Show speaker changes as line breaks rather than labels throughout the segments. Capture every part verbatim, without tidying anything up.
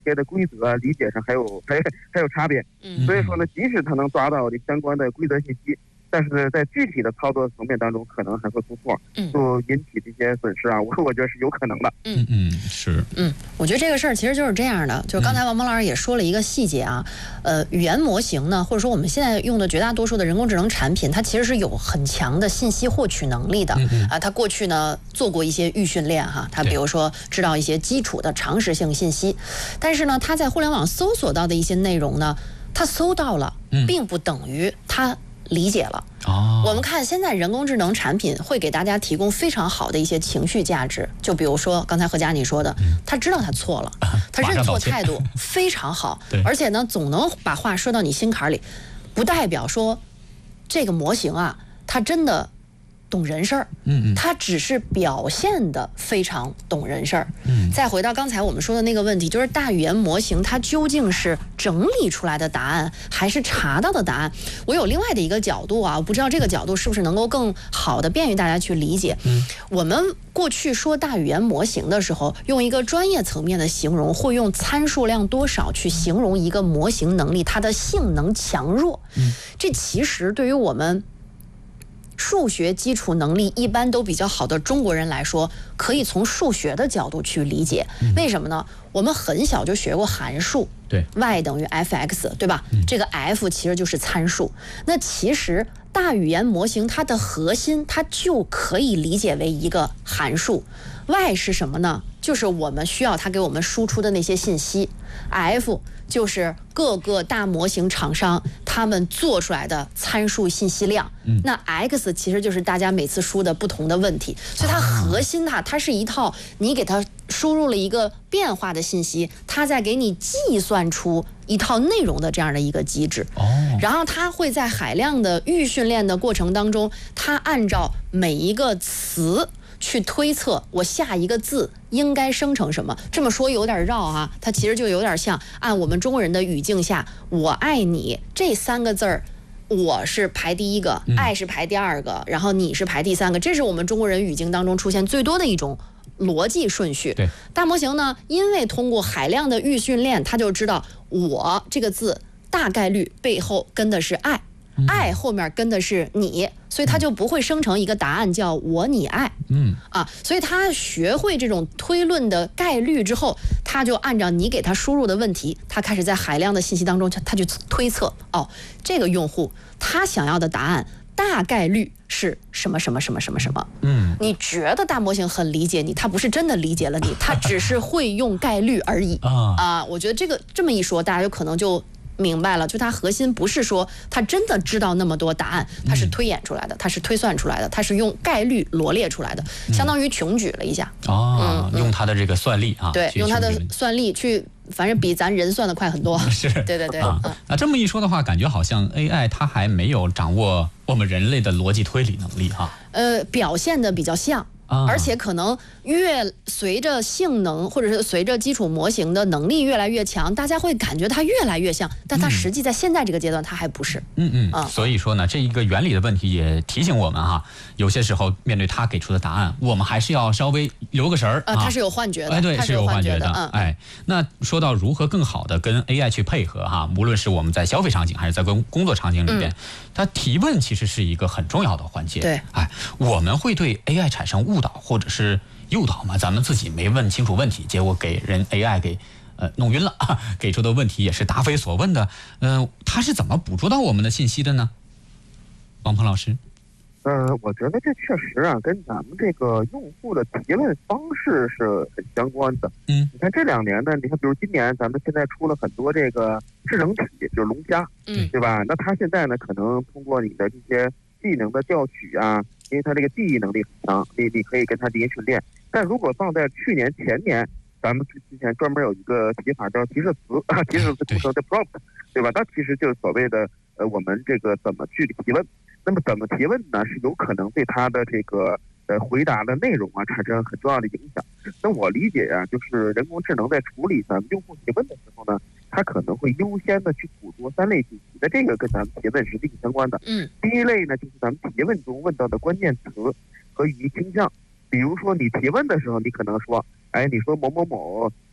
些的规则理解上还有还还有差别。
嗯，
所以说呢，即使他能抓到这相关的规则信息，但是在具体的操作层面当中，可能还会出错，就引起这些损失啊。我我觉得是有可能的。
嗯嗯，是。嗯，我觉得这个事儿其实就是这样的，就是刚才王鹏老师也说了一个细节啊，呃，语言模型呢，或者说我们现在用的绝大多数的人工智能产品，它其实是有很强的信息获取能力的。嗯啊，它过去呢做过一些预训练哈，它比如说知道一些基础的常识性信息，但是呢，它在互联网搜索到的一些内容呢，它搜到了，并不等于它理解了。哦，我们看现在人工智能产品会给大家提供非常好的一些情绪价值，就比如说刚才何佳你说的，他知道他错了，他认错态度非常好，而且呢总能把话说到你心坎里，不代表说这个模型啊他真的懂人事儿，嗯嗯，他只是表现的非常懂人事儿。嗯，再回到刚才我们说的那个问题，就是大语言模型它究竟是整理出来的答案，还是查到的答案？我有另外的一个角度啊，我不知道这个角度是不是能够更好的便于大家去理解。嗯，我们过去说大语言模型的时候，用一个专业层面的形容，会用参数量多少去形容一个模型能力它的性能强弱。嗯，这其实对于我们数学基础能力一般都比较好的中国人来说，可以从数学的角度去理解。为什么呢？我们很小就学过函数，对 ，y 等于 f(x), 对吧？这个 f 其实就是参数。那其实大语言模型它的核心，它就可以理解为一个函数。y 是什么呢？就是我们需要它给我们输出的那些信息。f 就是各个大模型厂商他们做出来的参数信息量，嗯，那 x 其实就是大家每次输的不同的问题，所以它核心它它是一套你给它输入了一个变化的信息，它再给你计算出一套内容的这样的一个机制。哦，然后它会在海量的预训练的过程当中，它按照每一个词去推测我下一个字应该生成什么。这么说有点绕啊，它其实就有点像按我们中国人的语境下，我爱你这三个字儿，我是排第一个，爱是排第二个，然后你是排第三个，这是我们中国人语境当中出现最多的一种逻辑顺序。对，大模型呢，因为通过海量的预训练，它就知道我这个字大概率背后跟的是爱，爱后面跟的是你，所以他就不会生成一个答案叫我你爱。嗯啊，所以他学会这种推论的概率之后，他就按照你给他输入的问题，他开始在海量的信息当中，他去推测，哦，这个用户他想要的答案大概率是什么什么什么什么什么。嗯，你觉得大模型很理解你，他不是真的理解了你，他只是会用概率而已。啊啊，我觉得这个这么一说，大家就可能就明白了，就它核心不是说它真的知道那么多答案，它是推演出来的，它是推算出来的，它是用概率罗列出来的，相当于穷举了一下。
哦，嗯、用它的这个算力啊，
对，用它的算力去，反正比咱人算的快很多。
是，
对对对。
啊，嗯、那这么一说的话，感觉好像 A I 它还没有掌握我们人类的逻辑推理能力哈。
呃，表现的比较像。而且可能越随着性能或者是随着基础模型的能力越来越强，大家会感觉它越来越像，但它实际在现在这个阶段它还不是。
嗯嗯啊，所以说呢，这一个原理的问题也提醒我们哈，有些时候面对他给出的答案，我们还是要稍微留个神儿
啊。它是有幻觉的，
哎，对，
是
有幻觉的。
嗯，
哎，那说到如何更好的跟 A I 去配合哈，无论是我们在消费场景还是在工工作场景里边，嗯、它提问其实是一个很重要的环节。
对，
哎，我们会对 A I 产生误导或者是诱导嘛，咱们自己没问清楚问题，结果给人 A I 给呃弄晕了，给出的问题也是答非所问的。嗯、呃，他是怎么捕捉到我们的信息的呢？王鹏老师。
呃，我觉得这确实啊，跟咱们这个用户的提问方式是很相关的。嗯，你看这两年呢，你看，比如今年咱们现在出了很多这个智能体，就是龙虾，嗯，对吧？那它现在呢，可能通过你的这些技能的调取啊，因为它这个记忆能力很强，你你可以跟它进行训练。但如果放在去年前年，咱们之前专门有一个提法叫提示词啊，提示词构成的 prompt， 对吧？那其实就是所谓的呃，我们这个怎么去提问。那么怎么提问呢？是有可能对它的这个呃回答的内容啊产生很重要的影响。那我理解啊，就是人工智能在处理咱们用户提问的时候呢，它可能会优先的去捕捉三类信息。那这个跟咱们提问是密切相关的。嗯，第一类呢，就是咱们提问中问到的关键词和语义倾向。比如说你提问的时候，你可能说，哎，你说某某某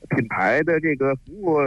品牌的这个服务